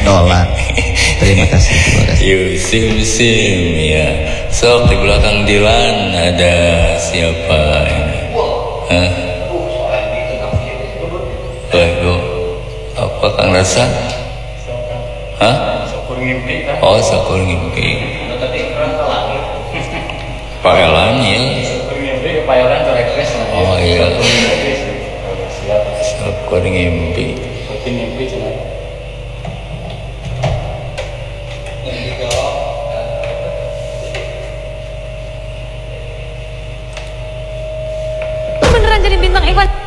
dolar. Terima kasih. Sim ya. Sok di belakang Dilan ada siapa ini? Hah? Waduh, apa Kang Rasa? Hah? Oh, Sakur ngimpi. Pak Elan ya. Pak Elan request. Oh iya. Sakur ngimpi. Beneran jadi bintang iklan.